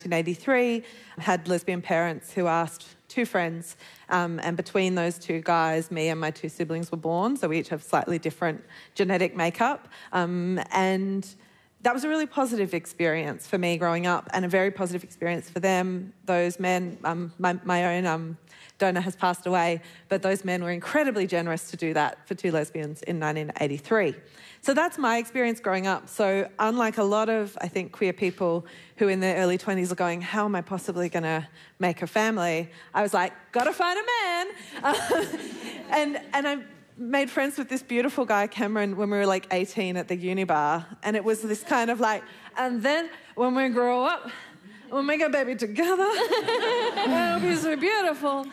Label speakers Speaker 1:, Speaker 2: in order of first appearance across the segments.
Speaker 1: 1983, had lesbian parents who asked two friends, and between those two guys, me and my two siblings were born, so we each have slightly different genetic makeup. And that was a really positive experience for me growing up, and a very positive experience for them. Those men, my own donor has passed away, but those men were incredibly generous to do that for two lesbians in 1983. So that's my experience growing up. So unlike a lot of, I think, queer people who in their early 20s are going, how am I possibly going to make a family? I was like, got to find a man. And I made friends with this beautiful guy, Cameron, when we were like 18 at the uni bar. And it was this kind of like, and then when we grow up, we'll make a baby together. It'll be so beautiful.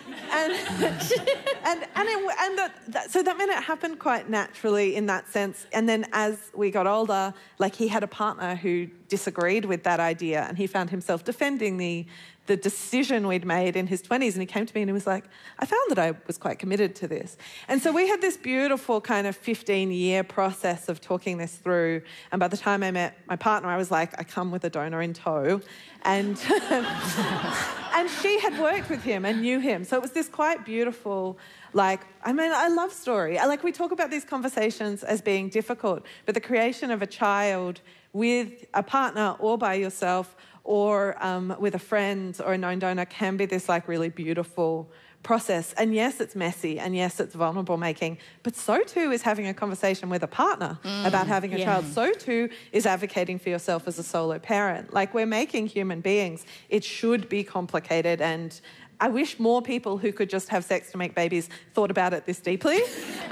Speaker 1: So that meant it happened quite naturally in that sense. And then as we got older, like he had a partner who disagreed with that idea, and he found himself defending the decision we'd made in his 20s, and he came to me and he was like, I found that I was quite committed to this. And so we had this beautiful kind of 15-year process of talking this through, and by the time I met my partner, I was like, I come with a donor in tow. And and she had worked with him and knew him. So it was this quite beautiful, I love story. We talk about these conversations as being difficult, but the creation of a child with a partner or by yourself or with a friend or a known donor can be this really beautiful process. And yes, it's messy, and yes, it's vulnerable making, but so too is having a conversation with a partner about having a child. So too is advocating for yourself as a solo parent. We're making human beings. It should be complicated, and I wish more people who could just have sex to make babies thought about it this deeply.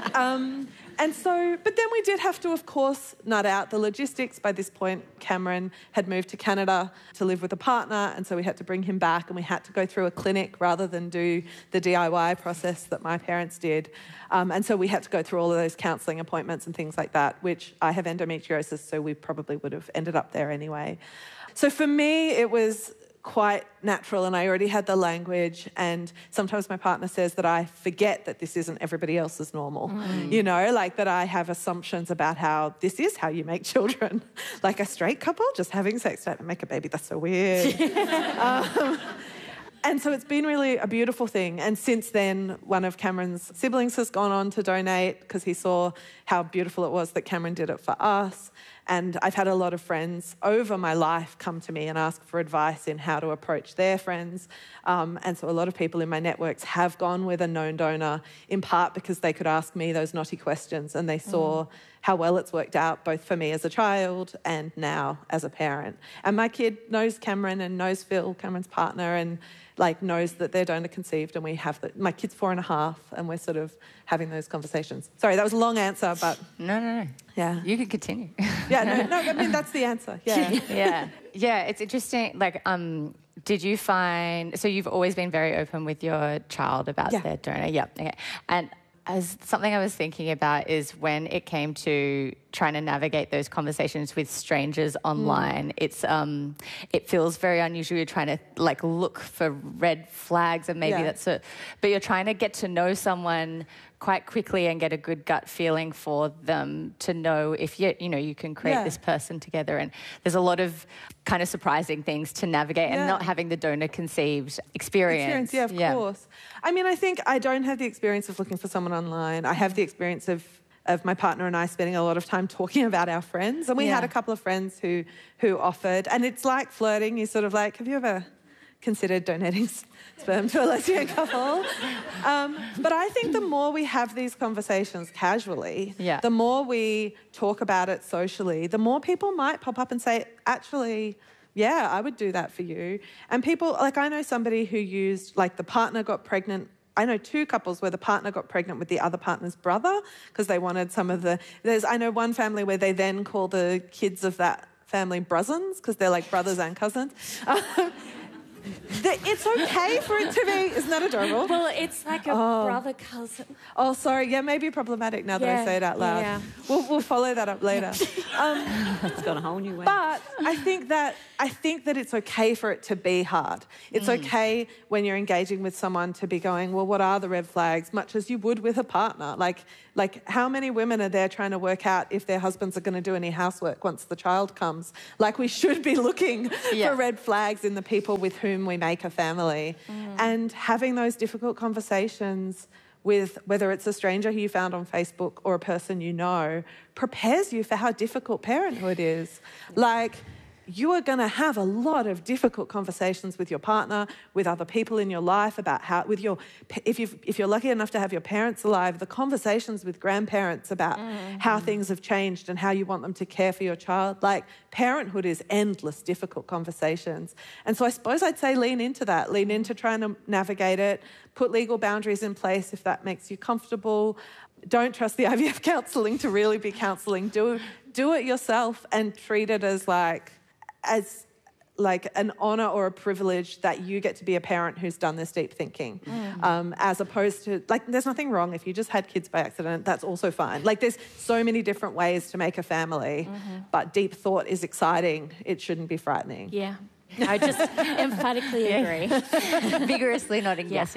Speaker 1: But then we did have to, of course, nut out the logistics. By this point, Cameron had moved to Canada to live with a partner, and so we had to bring him back, and we had to go through a clinic rather than do the DIY process that my parents did. And so we had to go through all of those counselling appointments and things like that, which I have endometriosis, so we probably would have ended up there anyway. So for me, it was quite natural, and I already had the language, and sometimes my partner says that I forget that this isn't everybody else's normal, that I have assumptions about how this is how you make children. Like a straight couple just having sex to make a baby, that's so weird. And so it's been really a beautiful thing. And since then, one of Cameron's siblings has gone on to donate because he saw how beautiful it was that Cameron did it for us. And I've had a lot of friends over my life come to me and ask for advice in how to approach their friends. And so a lot of people in my networks have gone with a known donor, in part because they could ask me those knotty questions, and they saw how well it's worked out, both for me as a child and now as a parent. And my kid knows Cameron and knows Phil, Cameron's partner, and knows that they're donor conceived, and we have my kid's 4.5, and we're sort of having those conversations. Sorry, that was a long answer, but...
Speaker 2: No.
Speaker 1: Yeah.
Speaker 2: You can continue.
Speaker 1: That's the answer. Yeah.
Speaker 2: Yeah, it's interesting. Did you find... So you've always been very open with your child about their donor. Yep. Okay. And as something I was thinking about is when it came to trying to navigate those conversations with strangers online, it feels very unusual. You're trying to look for red flags, and maybe but you're trying to get to know someone quite quickly and get a good gut feeling for them to know if you can create this person together. And there's a lot of kind of surprising things to navigate, and not having the donor conceived experience.
Speaker 1: Yeah, of course. I think I don't have the experience of looking for someone online. I have the experience of my partner and I spending a lot of time talking about our friends. And we had a couple of friends who offered, and it's like flirting. You're sort of like, have you ever considered donating sperm to a lesbian couple? But I think the more we have these conversations casually, the more we talk about it socially, the more people might pop up and say, actually, yeah, I would do that for you. And people, I know somebody who used, the partner got pregnant. I know two couples where the partner got pregnant with the other partner's brother because they wanted some of the... I know one family where they then call the kids of that family bruzins because they're like brothers and cousins. it's okay for it to be... Isn't that adorable?
Speaker 3: Well, it's like a brother cousin.
Speaker 1: Oh, sorry. Yeah, maybe problematic now that I say it out loud.
Speaker 3: Yeah.
Speaker 1: We'll follow that up later.
Speaker 4: It's got a whole new way.
Speaker 1: But I think that it's okay for it to be hard. It's okay when you're engaging with someone to be going, well, what are the red flags? Much as you would with a partner. Like how many women are there trying to work out if their husbands are going to do any housework once the child comes? Like, we should be looking for red flags in the people with whom we make a family. And having those difficult conversations with, whether it's a stranger who you found on Facebook or a person you know, prepares you for how difficult parenthood is. Like, you are going to have a lot of difficult conversations with your partner, with other people in your life about how, if you're lucky enough to have your parents alive, the conversations with grandparents about how things have changed and how you want them to care for your child. Like, parenthood is endless, difficult conversations. And so I suppose I'd say lean into that, lean into trying to navigate it, put legal boundaries in place if that makes you comfortable. Don't trust the IVF counselling to really be counselling. Do it yourself and treat it as an honour or a privilege that you get to be a parent who's done this deep thinking, as opposed to, like, there's nothing wrong if you just had kids by accident. That's also fine. Like, there's so many different ways to make a family, but deep thought is exciting. It shouldn't be frightening.
Speaker 3: Yeah. I just emphatically agree.
Speaker 2: Vigorously nodding yes.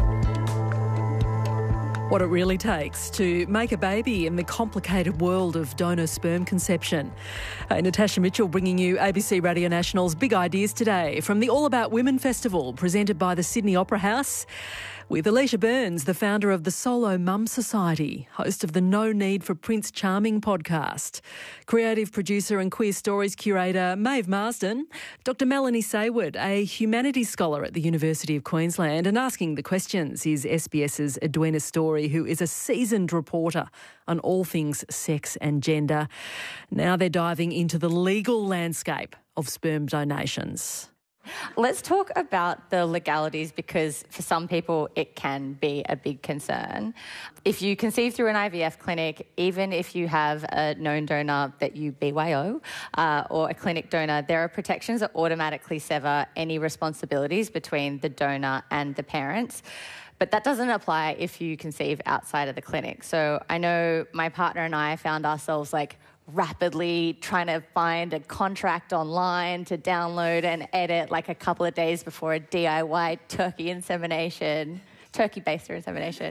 Speaker 5: What it really takes to make a baby in the complicated world of donor sperm conception. Natasha Mitchell bringing you ABC Radio National's Big Ideas today from the All About Women Festival, presented by the Sydney Opera House, with Alicia Burns, the founder of the Solo Mum Society, host of the No Need for Prince Charming podcast, creative producer and Queer Stories curator Maeve Marsden, Dr Melanie Sayward, a humanities scholar at the University of Queensland, and asking the questions is SBS's Edwina Story, who is a seasoned reporter on all things sex and gender. Now they're diving into the legal landscape of sperm donations.
Speaker 2: Let's talk about the legalities, because for some people it can be a big concern. If you conceive through an IVF clinic, even if you have a known donor that you BYO or a clinic donor, there are protections that automatically sever any responsibilities between the donor and the parents. But that doesn't apply if you conceive outside of the clinic. So I know my partner and I found ourselves rapidly trying to find a contract online to download and edit a couple of days before a DIY turkey baster insemination.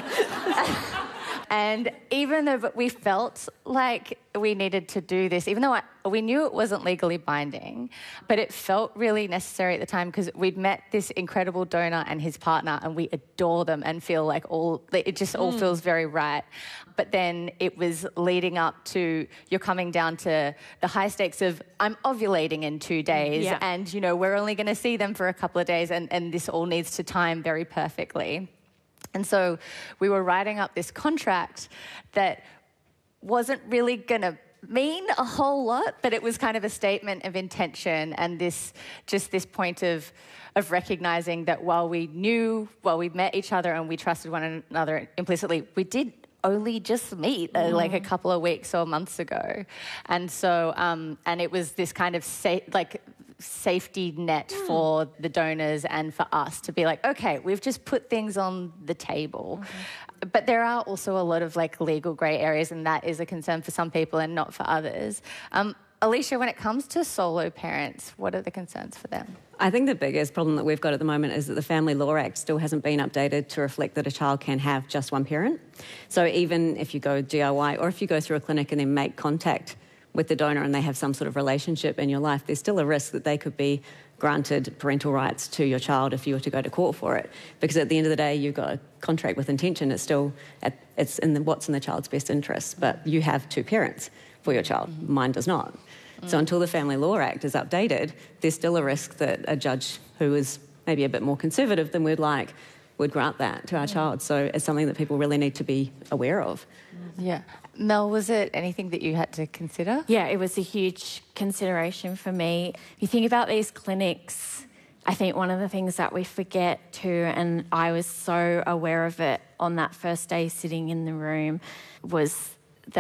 Speaker 2: And even though we felt like we needed to do this, even though we knew it wasn't legally binding, but it felt really necessary at the time because we'd met this incredible donor and his partner and we adore them and feel it just all feels very right. But then it was leading up to, you're coming down to the high stakes of, I'm ovulating in 2 days and, we're only going to see them for a couple of days and this all needs to time very perfectly. And so we were writing up this contract that wasn't really going to mean a whole lot, but it was kind of a statement of intention and this point of recognising that while we met each other and we trusted one another implicitly, we did only just meet a couple of weeks or months ago. And so, and it was this kind of safety net for the donors and for us to be okay, we've just put things on the table. But there are also a lot of legal grey areas, and that is a concern for some people and not for others. Alicia, when it comes to solo parents, what are the concerns for them?
Speaker 4: I think the biggest problem that we've got at the moment is that the Family Law Act still hasn't been updated to reflect that a child can have just one parent. So even if you go DIY or if you go through a clinic and then make contact with the donor and they have some sort of relationship in your life, there's still a risk that they could be granted parental rights to your child if you were to go to court for it. Because at the end of the day, you've got a contract with intention. It's still, what's in the child's best interest. But you have two parents for your child. Mine does not. So until the Family Law Act is updated, there's still a risk that a judge who is maybe a bit more conservative than we'd like would grant that to our child. So it's something that people really need to be aware of.
Speaker 2: Yeah. Mel, was it anything that you had to consider?
Speaker 3: Yeah, it was a huge consideration for me. If you think about these clinics, I think one of the things that we forget too, and I was so aware of it on that first day sitting in the room, was that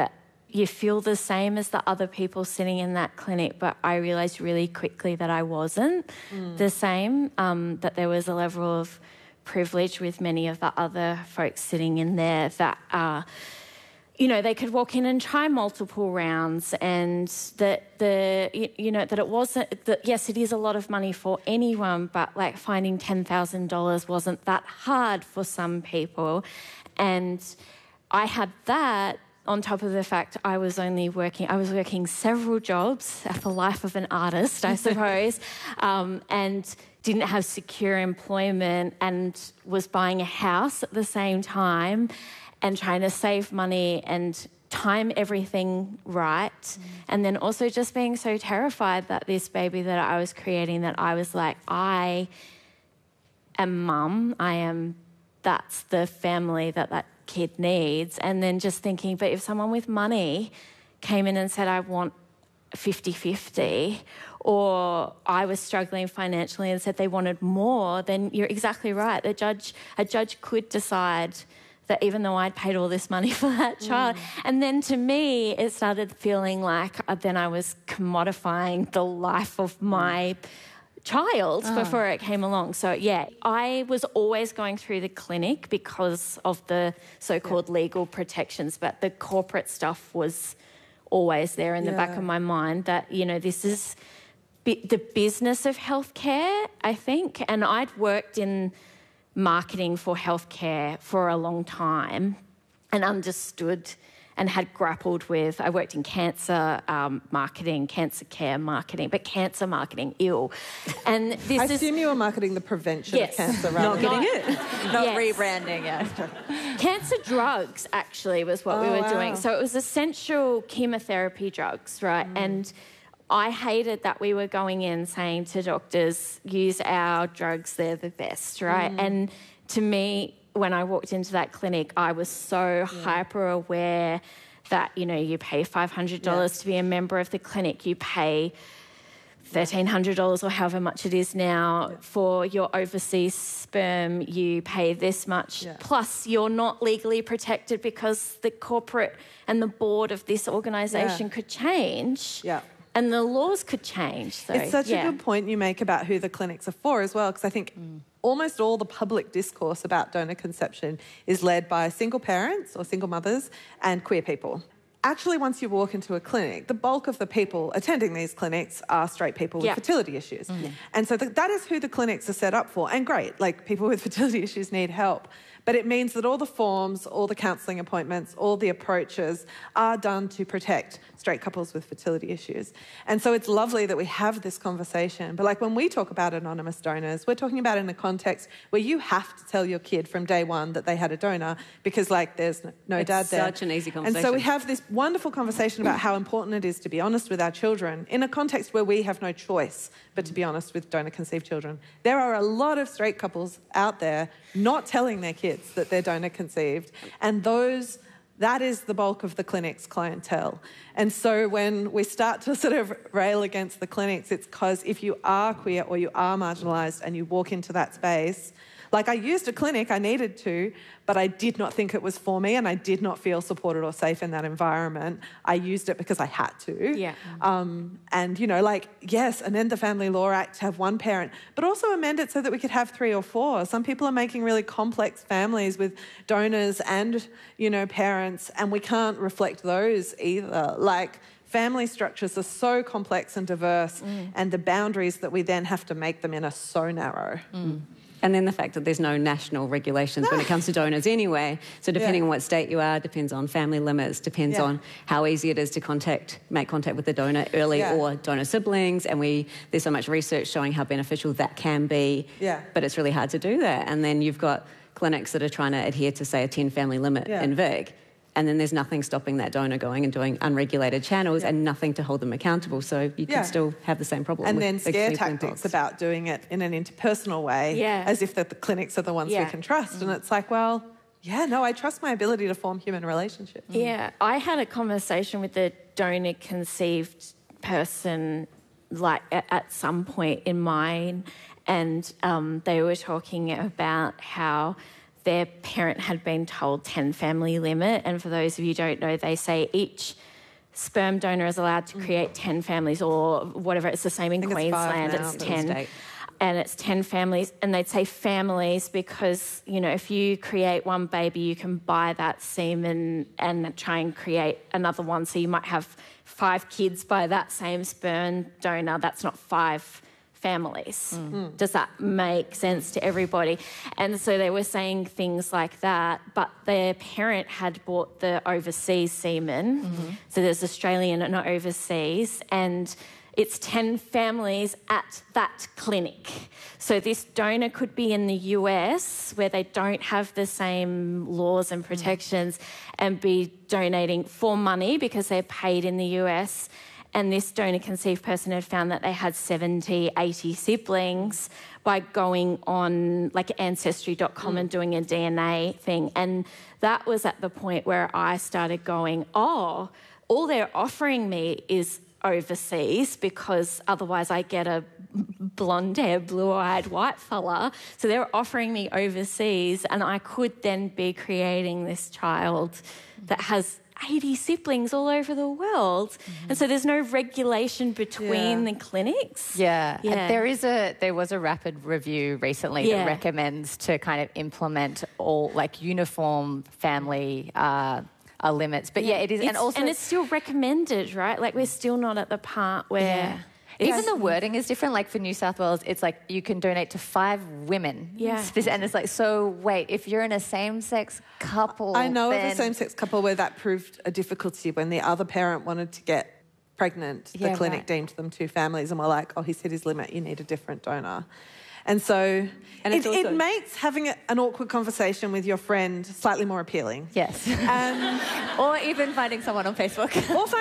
Speaker 3: you feel the same as the other people sitting in that clinic, but I realised really quickly that I wasn't the same, that there was a level of privilege with many of the other folks sitting in there that they could walk in and try multiple rounds, and that that it wasn't that. Yes, it is a lot of money for anyone, but like finding $10,000 wasn't that hard for some people, and I had that on top of the fact I was working several jobs at the life of an artist, I suppose, and didn't have secure employment, and was buying a house at the same time, and trying to save money and time everything right. And then also just being so terrified that this baby that I was creating, that I was like, I am mum, that's the family that kid needs. And then just thinking, but if someone with money came in and said, I want 50-50, or I was struggling financially and said they wanted more, then you're exactly right. A judge could decide that even though I'd paid all this money for that child. And then to me, it started feeling like then I was commodifying the life of my child before it came along. So, yeah, I was always going through the clinic because of the so-called legal protections, but the corporate stuff was always there in the back of my mind that, this is the business of healthcare, I think. And I'd worked in marketing for healthcare for a long time and understood and had grappled with. I worked in cancer marketing, cancer care marketing, but cancer marketing, And
Speaker 1: I assume you were marketing the prevention of cancer, rather
Speaker 2: not getting it, not rebranding it.
Speaker 3: Cancer drugs actually was what we were doing. So it was essential chemotherapy drugs, right? And I hated that we were going in saying to doctors, use our drugs, they're the best, right? And to me, when I walked into that clinic, I was so hyper aware that, you pay $500 to be a member of the clinic, you pay $1,300 or however much it is now for your overseas sperm, you pay this much, plus you're not legally protected because the corporate and the board of this organisation could change. And the laws could change. So,
Speaker 1: it's such a good point you make about who the clinics are for as well, because I think almost all the public discourse about donor conception is led by single parents or single mothers and queer people. Actually, once you walk into a clinic, the bulk of the people attending these clinics are straight people with fertility issues. And so that is who the clinics are set up for. And great, like people with fertility issues need help. But it means that all the forms, all the counselling appointments, all the approaches are done to protect straight couples with fertility issues. And so it's lovely that we have this conversation. But like when we talk about anonymous donors, we're talking about it in a context where you have to tell your kid from day one that they had a donor because like there's no dad there.
Speaker 4: It's such an easy conversation.
Speaker 1: And so we have this wonderful conversation about how important it is to be honest with our children in a context where we have no choice but to be honest with donor-conceived children. There are a lot of straight couples out there not telling their kids that they're donor-conceived, and that is the bulk of the clinic's clientele. And so when we start to sort of rail against the clinics, it's because if you are queer or you are marginalised and you walk into that space, like I used a clinic, I needed to, but I did not think it was for me and I did not feel supported or safe in that environment. I used it because I had to. And, yes, amend the Family Law Act to have one parent, but also amend it so that we could have 3 or 4. Some people are making really complex families with donors and, parents, and we can't reflect those either. Like, family structures are so complex and diverse, and the boundaries that we then have to make them in are so narrow.
Speaker 4: And then the fact that there's no national regulations when it comes to donors anyway. So depending on what state you are, depends on family limits, depends on how easy it is to make contact with the donor early or donor siblings. And there's so much research showing how beneficial that can be. But it's really hard to do that. And then you've got clinics that are trying to adhere to, say, a 10-family limit in VIC. And then there's nothing stopping that donor going and doing unregulated channels and nothing to hold them accountable. So you could still have the same problem.
Speaker 1: And then scare tactics about doing it in an interpersonal way, as if the clinics are the ones we can trust. And it's like, well, I trust my ability to form human relationships.
Speaker 3: Yeah, I had a conversation with a donor-conceived person like at some point in mine, and they were talking about how their parent had been told 10 family limit, and for those of you who don't know, they say each sperm donor is allowed to create 10 families or whatever. It's the same in Queensland.
Speaker 1: It's
Speaker 3: 10. And it's 10 families. And they'd say families because, you know, if you create one baby, you can buy that semen and try and create another one. So you might have 5 kids by that same sperm donor. That's not 5 families. Does that make sense to everybody? And so they were saying things like that, but their parent had bought the overseas semen. So there's Australian and overseas, and it's 10 families at that clinic. So this donor could be in the US where they don't have the same laws and protections and be donating for money because they're paid in the US. And this donor-conceived person had found that they had 70, 80 siblings by going on like Ancestry.com and doing a DNA thing. And that was at the point where I started going, oh, all they're offering me is overseas because otherwise I get a blonde-haired, blue-eyed white fella. So they're offering me overseas and I could then be creating this child that has 80 siblings all over the world. And so there's no regulation between the clinics.
Speaker 2: Yeah. There was a rapid review recently that recommends to kind of implement all like uniform family limits. But it is,
Speaker 3: and it's still recommended, right? Like we're still not at the part where
Speaker 2: even the wording is different. Like for New South Wales, it's like you can donate to 5 women.
Speaker 3: Yeah.
Speaker 2: And it's like, so wait, if you're in a same-sex couple...
Speaker 1: I know of a same-sex couple where that proved a difficulty when the other parent wanted to get pregnant. The clinic deemed them 2 families and were like, oh, he's hit his limit, you need a different donor. And so it makes having an awkward conversation with your friend slightly more appealing.
Speaker 2: Yes. Or even finding someone on Facebook.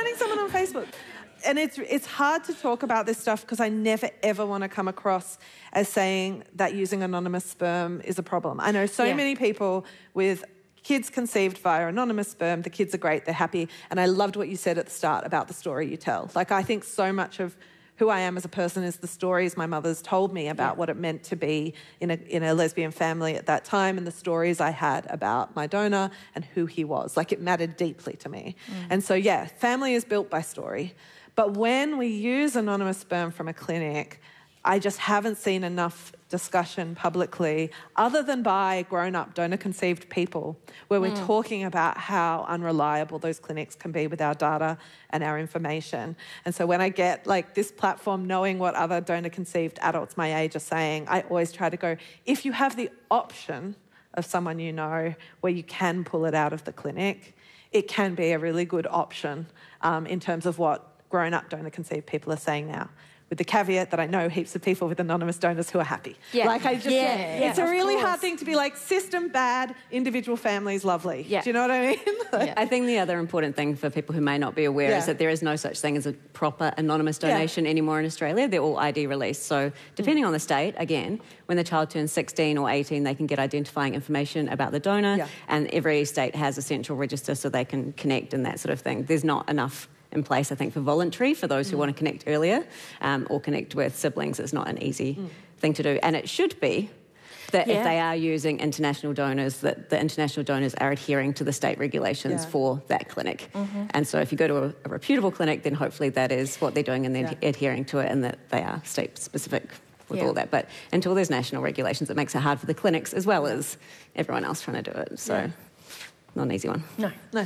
Speaker 2: And
Speaker 1: it's hard to talk about this stuff because I never, ever want to come across as saying that using anonymous sperm is a problem. I know so many people with kids conceived via anonymous sperm. The kids are great, they're happy. And I loved what you said at the start about the story you tell. Like, I think so much of who I am as a person is the stories my mother's told me about what it meant to be in a lesbian family at that time and the stories I had about my donor and who he was. Like, it mattered deeply to me. And so, family is built by story. But when we use anonymous sperm from a clinic, I just haven't seen enough discussion publicly, other than by grown-up donor-conceived people, where we're talking about how unreliable those clinics can be with our data and our information. And so when I get like this platform, knowing what other donor-conceived adults my age are saying, I always try to go, if you have the option of someone you know where you can pull it out of the clinic, it can be a really good option in terms of what grown-up donor-conceived people are saying now, with the caveat that I know heaps of people with anonymous donors who are happy. It's a really hard thing to be like, system bad, individual families lovely. Do you know what I mean?
Speaker 4: I think the other important thing for people who may not be aware is that there is no such thing as a proper anonymous donation anymore in Australia. They're all ID released. So depending on the state, again, when the child turns 16 or 18, they can get identifying information about the donor, and every state has a central register so they can connect and that sort of thing. There's not enough in place, I think, for voluntary, for those who want to connect earlier or connect with siblings. It's not an easy thing to do. And it should be that if they are using international donors, that the international donors are adhering to the state regulations for that clinic. And so if you go to a reputable clinic, then hopefully that is what they're doing and they're adhering to it and that they are state-specific with all that. But until there's national regulations, it makes it hard for the clinics as well as everyone else trying to do it. So not an easy one.
Speaker 1: No.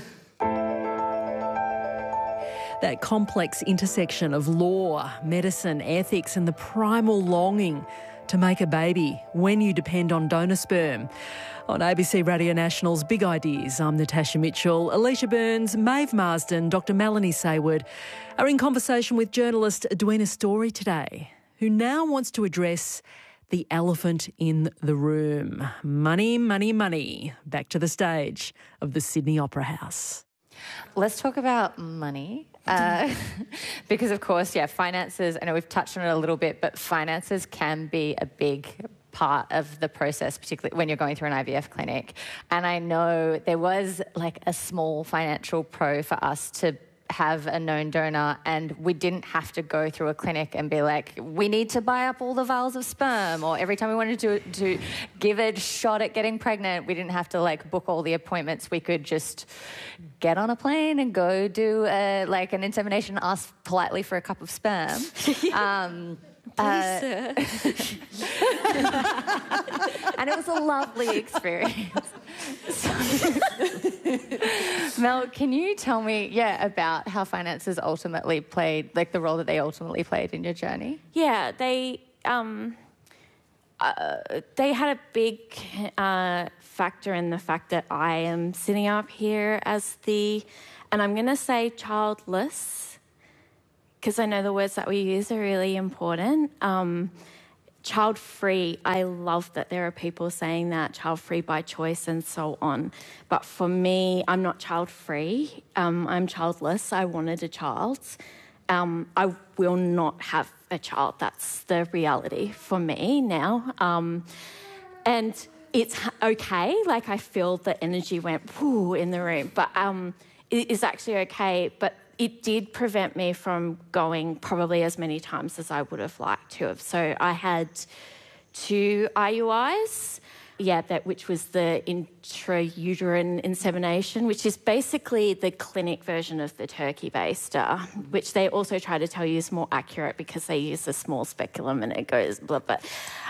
Speaker 5: That complex intersection of law, medicine, ethics and the primal longing to make a baby when you depend on donor sperm. On ABC Radio National's Big Ideas, I'm Natasha Mitchell. Alicia Burns, Maeve Marsden, Dr Melanie Sayward are in conversation with journalist Edwina Story today, who now wants to address the elephant in the room. Money, money, money. Back to the stage of the Sydney Opera House.
Speaker 2: Let's talk about money. Because, of course, finances, I know we've touched on it a little bit, but finances can be a big part of the process, particularly when you're going through an IVF clinic. And I know there was like a small financial pro for us to have a known donor and we didn't have to go through a clinic and be like, we need to buy up all the vials of sperm, or every time we wanted to give a shot at getting pregnant, we didn't have to like book all the appointments. We could just get on a plane and go do like an insemination, ask politely for a cup of sperm.
Speaker 3: Please,
Speaker 2: And it was a lovely experience. Mel, can you tell me, about how finances ultimately played, like the role that they ultimately played in your journey?
Speaker 3: Yeah, they had a big factor in the fact that I am sitting up here as and I'm going to say childless, because I know the words that we use are really important. Child-free, I love that there are people saying that, child-free by choice and so on. But for me, I'm not child-free. I'm childless. I wanted a child. I will not have a child. That's the reality for me now. And it's okay. Like, I feel the energy went whoo in the room. But it is actually okay. But it did prevent me from going probably as many times as I would have liked to have. So I had 2 IUIs, which was the intrauterine insemination, which is basically the clinic version of the turkey baster, which they also try to tell you is more accurate because they use a small speculum and it goes blah, but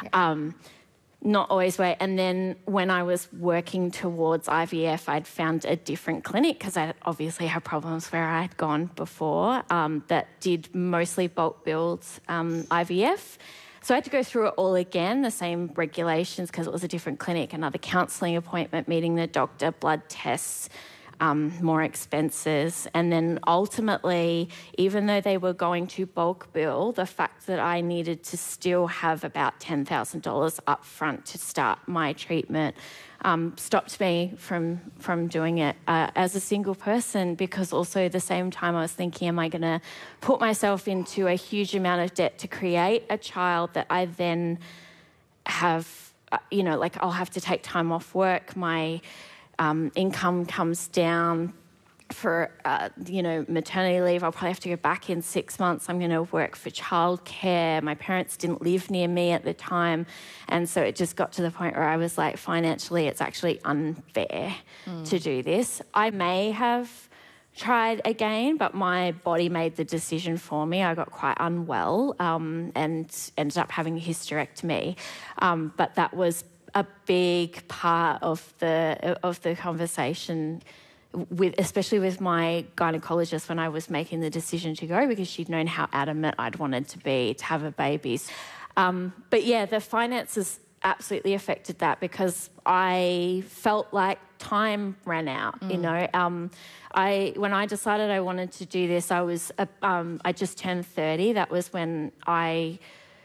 Speaker 3: not always way. And then when I was working towards IVF, I'd found a different clinic because I obviously had problems where I had gone before that did mostly bulk builds IVF. So I had to go through it all again, the same regulations because it was a different clinic, another counselling appointment, meeting the doctor, blood tests, more expenses. And then ultimately, even though they were going to bulk bill, the fact that I needed to still have about $10,000 up front to start my treatment stopped me from doing it as a single person, because also at the same time I was thinking, am I going to put myself into a huge amount of debt to create a child that I then have, I'll have to take time off work, my income comes down for, maternity leave. I'll probably have to go back in 6 months. I'm going to work for childcare. My parents didn't live near me at the time. And so it just got to the point where I was like, financially, it's actually unfair to do this. I may have tried again, but my body made the decision for me. I got quite unwell and ended up having a hysterectomy. But that was a big part of the conversation, especially with my gynecologist when I was making the decision to go, because she'd known how adamant I'd wanted to be to have a baby. But yeah, the finances absolutely affected that, because I felt like time ran out. When I decided I wanted to do this, I just turned 30. That was when I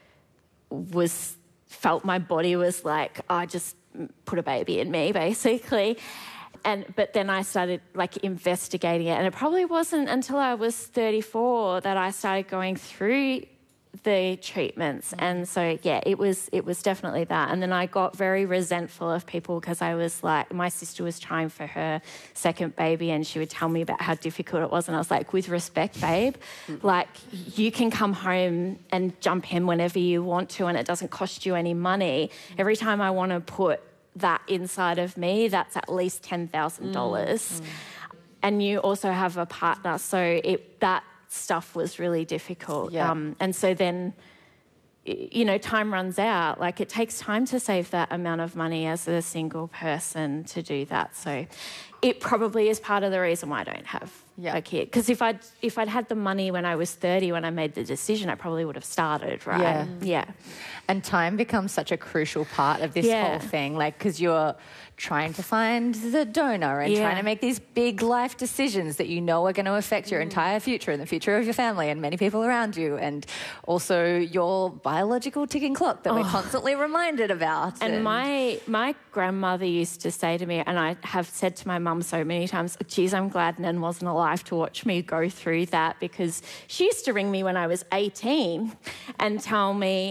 Speaker 3: felt my body was like, I just put a baby in me, basically. But then I started investigating it, and it probably wasn't until I was 34 that I started going through the treatments. And so it was definitely that. And then I got very resentful of people, because I was like, my sister was trying for her second baby and she would tell me about how difficult it was, and I was like, with respect, babe, you can come home and jump in whenever you want to and it doesn't cost you any money. Every time I want to put that inside of me, that's at least $10,000. And you also have a partner, so that stuff was really difficult. And so then, time runs out. Like, it takes time to save that amount of money as a single person to do that. So it probably is part of the reason why I don't have a kid. Because if I'd had the money when I was 30, when I made the decision, I probably would have started, right? Yeah.
Speaker 2: And time becomes such a crucial part of this whole thing, because you're trying to find the donor and trying to make these big life decisions that are going to affect your entire future and the future of your family and many people around you, and also your biological ticking clock that we're constantly reminded about.
Speaker 3: And my grandmother used to say to me, and I have said to my mum so many times, geez, I'm glad Nan wasn't alive to watch me go through that, because she used to ring me when I was 18 and tell me,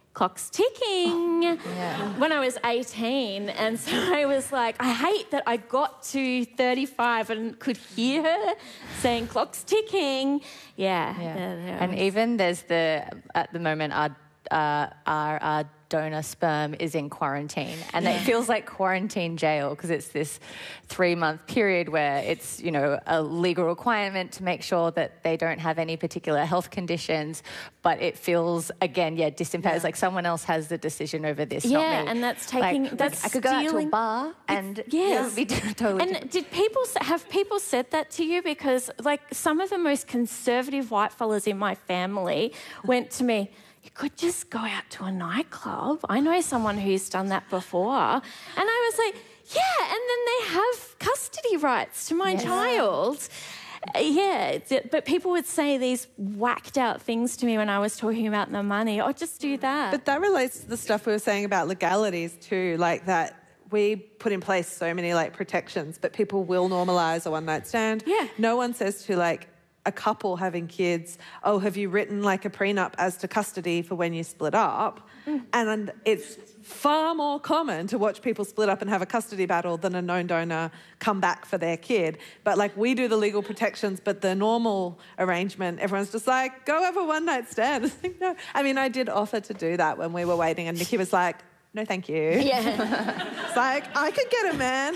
Speaker 3: clock's ticking when I was 18. And so I was like, I hate that I got to 35 and could hear her saying clock's ticking.
Speaker 2: And even there's at the moment, our donor sperm is in quarantine, and it feels like quarantine jail because it's this 3-month period where it's, you know, a legal requirement to make sure that they don't have any particular health conditions, but it feels, again, disimpacted. It's like someone else has the decision over this, not me.
Speaker 3: And that's taking...
Speaker 2: I could go out to a bar and it would be totally
Speaker 3: different. Did have people said that to you? Because, like, some of the most conservative white fellas in my family went to me, you could just go out to a nightclub. I know someone who's done that before. And I was like, yeah, and then they have custody rights to my child. But people would say these whacked out things to me when I was talking about the money. Oh, just do that.
Speaker 1: But that relates to the stuff we were saying about legalities too, like that we put in place so many, like, protections, but people will normalise a one-night stand.
Speaker 3: Yeah.
Speaker 1: No one says to, like, a couple having kids, oh, have you written like a prenup as to custody for when you split up? And it's far more common to watch people split up and have a custody battle than a known donor come back for their kid. But, like, we do the legal protections, but the normal arrangement, everyone's just like, go have a one-night stand. It's like, no. I mean, I did offer to do that when we were waiting, and Nikki was like, no, thank you. It's like, I could get a man.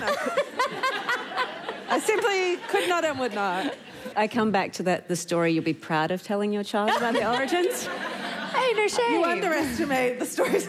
Speaker 1: I simply could not and would not.
Speaker 4: I come back to the story you'll be proud of telling your child about the origins.
Speaker 2: Hey, no shame.
Speaker 1: You underestimate the stories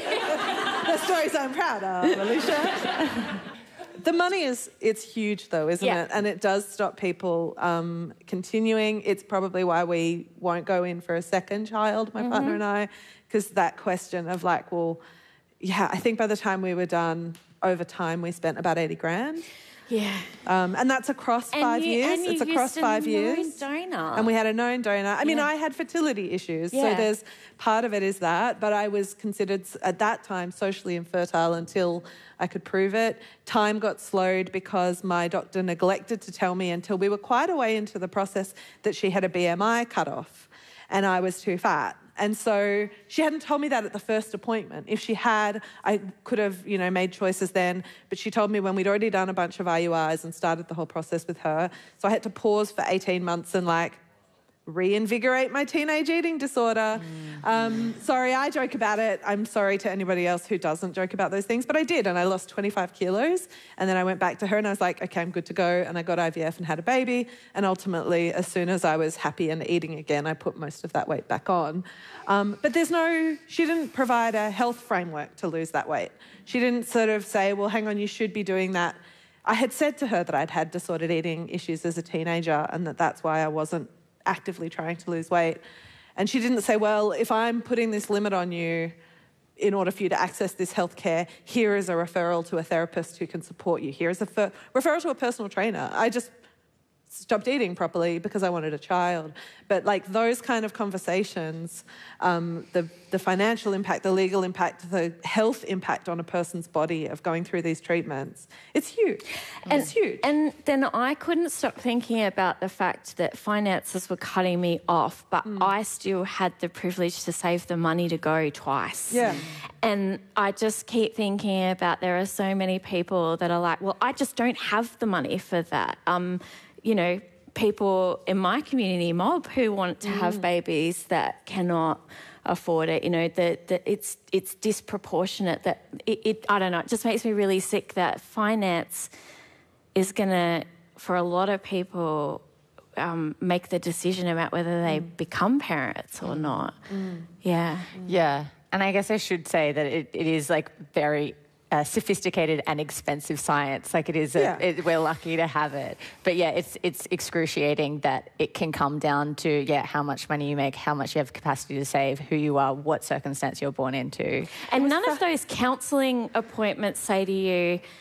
Speaker 1: I'm proud of, Alicia. The money it's huge though, isn't it? And it does stop people continuing. It's probably why we won't go in for a second child, my partner and I, because that question of, like, well, I think by the time we were done, over time we spent about 80 grand.
Speaker 3: Yeah.
Speaker 1: And that's across 5 years. It's across 5 years.
Speaker 3: Donor.
Speaker 1: And we had a known donor. I mean, I had fertility issues. So there's part of it is that, but I was considered at that time socially infertile until I could prove it. Time got slowed because my doctor neglected to tell me until we were quite a way into the process that she had a BMI cutoff and I was too fat. And so she hadn't told me that at the first appointment. If she had, I could have, made choices then. But she told me when we'd already done a bunch of IUIs and started the whole process with her. So I had to pause for 18 months and, like, reinvigorate my teenage eating disorder. Sorry, I joke about it. I'm sorry to anybody else who doesn't joke about those things, but I did, and I lost 25 kilos. And then I went back to her and I was like, okay, I'm good to go. And I got IVF and had a baby. And ultimately, as soon as I was happy and eating again, I put most of that weight back on. But she didn't provide a health framework to lose that weight. She didn't sort of say, well, hang on, you should be doing that. I had said to her that I'd had disordered eating issues as a teenager and that's why I wasn't actively trying to lose weight. And she didn't say, well, if I'm putting this limit on you in order for you to access this healthcare, here is a referral to a therapist who can support you. Here is a referral to a personal trainer. I just stopped eating properly because I wanted a child. But, like, those kind of conversations, the financial impact, the legal impact, the health impact on a person's body of going through these treatments, it's huge. It's huge.
Speaker 3: And then I couldn't stop thinking about the fact that finances were cutting me off, but I still had the privilege to save the money to go twice.
Speaker 1: Yeah.
Speaker 3: And I just keep thinking about there are so many people that are like, well, I just don't have the money for that. People in my community mob who want to have babies that cannot afford it. That it's disproportionate. That I don't know. It just makes me really sick that finance is going to, for a lot of people, make the decision about whether they become parents or not. Yeah.
Speaker 2: Yeah. And I guess I should say that it is, like, very sophisticated and expensive science. Like, it is, we're lucky to have it. But it's excruciating that it can come down to how much money you make, how much you have capacity to save, who you are, what circumstance you're born into.
Speaker 3: And none of those counselling appointments say to you,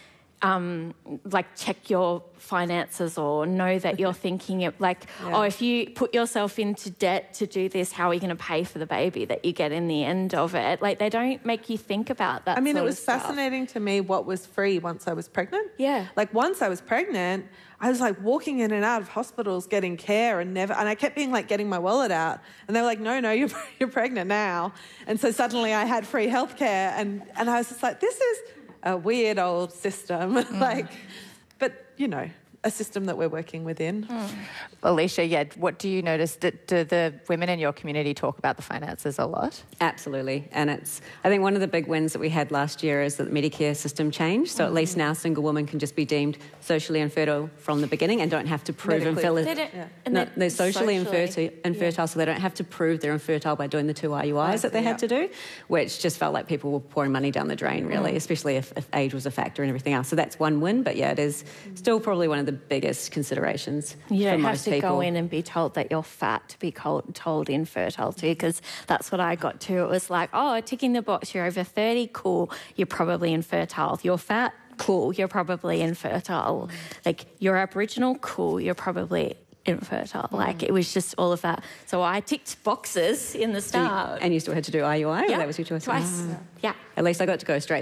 Speaker 3: like check your finances or know that you're thinking of like, oh, if you put yourself into debt to do this, how are you going to pay for the baby that you get in the end of it? Like, they don't make you think about that.
Speaker 1: I mean, it was
Speaker 3: stuff.
Speaker 1: fascinating to me what was free once I was pregnant.
Speaker 3: Yeah.
Speaker 1: Like, once I was pregnant, I was like walking in and out of hospitals getting care and I kept being like getting my wallet out. And they were like, no, you're pregnant now. And so suddenly I had free healthcare and I was just like, this is a weird old system. But, you know, a system that we're working within.
Speaker 2: Alicia, what do you notice? Do the women in your community talk about the finances a lot?
Speaker 4: Absolutely. And I think one of the big wins that we had last year is that the Medicare system changed. So at least now single women can just be deemed socially infertile from the beginning and don't have to prove infertility. They're socially infertile, so they don't have to prove they're infertile by doing the 2 IUIs that they had to do, which just felt like people were pouring money down the drain, really, especially if age was a factor and everything else. So that's one win, but it is still probably one of the biggest considerations for most people.
Speaker 3: You don't have to go in and be told that you're fat to be told infertility, because that's what I got to. It was like, oh, ticking the box, you're over 30, cool, you're probably infertile. You're fat, cool, you're probably infertile. Like, you're Aboriginal, cool, you're probably infertile. Like, it was just all of that. So I ticked boxes in the start.
Speaker 4: And you still had to do IUI? Or that was your choice?
Speaker 3: Twice. Yeah.
Speaker 4: At least I got to go straight